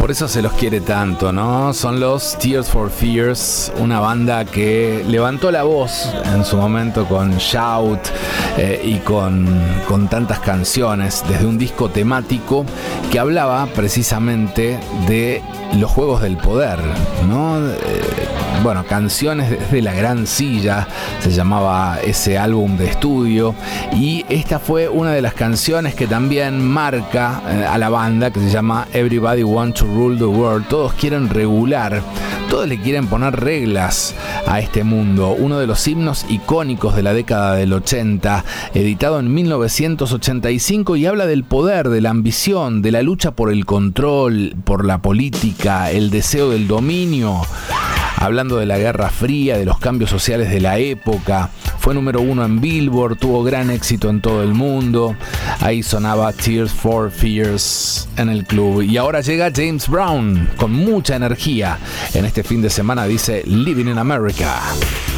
Por eso se los quiere tanto, ¿no? Son los Tears for Fears, una banda que levantó la voz en su momento con Shout y con tantas canciones, desde un disco temático que hablaba precisamente de los juegos del poder, ¿no? Bueno, Canciones desde la Gran Silla se llamaba ese álbum de estudio, y esta fue una de las canciones que también marca a la banda, que se llama Everybody Want to Rule the World. Todos quieren regular, todos le quieren poner reglas a este mundo. Uno de los himnos icónicos de la década del 80, editado en 1985, y habla del poder, de la ambición, de la lucha por el control, por la política, el deseo del dominio. Hablando de la Guerra Fría, de los cambios sociales de la época. Fue número 1 en Billboard, tuvo gran éxito en todo el mundo. Ahí sonaba Tears for Fears en el club. Y ahora llega James Brown con mucha energía. En este fin de semana dice Living in America.